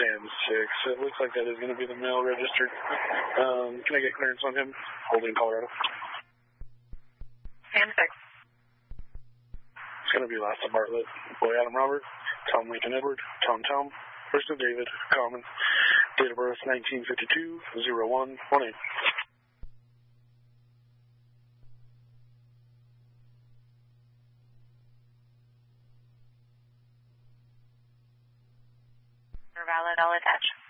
Sam 6. It looks like that is going to be the mail registered. Can I get clearance on him? Holding Colorado. Sam 6. It's going to be last of Bartlett. Boy Adam Robert. Tom Lincoln Edward. Tom Tom. First of David. Common. Date of birth 1952-01-18. Valid, I'll attach.